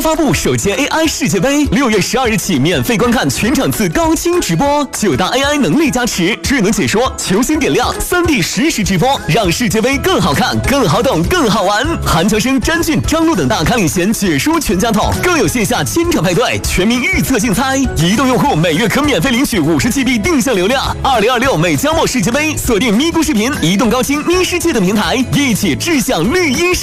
发布首届 AI 世界杯，6月12日起免费观看全场次高清直播，9大 AI 能力加持，智能解说，球星点亮，3D 实时直播，让世界杯更好看、更好懂、更好玩。韩乔生、詹俊、张璐等大咖领衔解说全家桶，更有线下千场派对，全民预测竞猜。移动用户每月可免费领取50GB 定向流量。2026美加墨世界杯，锁定咪咕视频、移动高清咪世界等平台，一起志向绿茵。